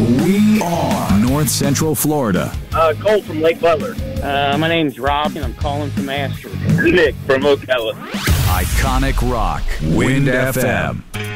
We are North Central Florida. Cole from Lake Butler. My name's Rob, and I'm calling from Astor. Nick from Ocala. Iconic rock. Wind FM.